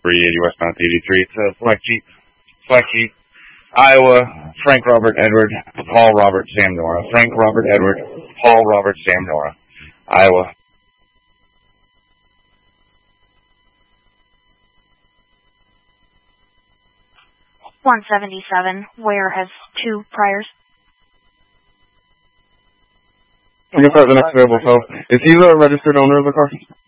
380 westbound 83. It's a Black Jeep. Iowa, Frank Robert Edward, Paul Robert Sam Nora. Frank Robert Edward, Paul Robert Sam Nora. Iowa. .177, where has 2 priors? I guess the next available, so is he the registered owner of the car?